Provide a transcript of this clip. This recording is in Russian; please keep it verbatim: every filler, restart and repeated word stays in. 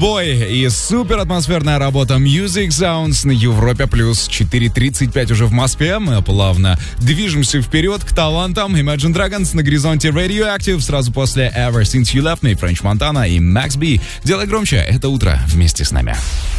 Boy и супер атмосферная работа Music Sounds на Европе плюс. четыре тридцать пять уже в Москве. Мы плавно движемся вперед к талантам. Imagine Dragons на горизонте Radioactive. Сразу после Ever Since You Left Me, French Montana и Max B. Делай громче это утро вместе с нами.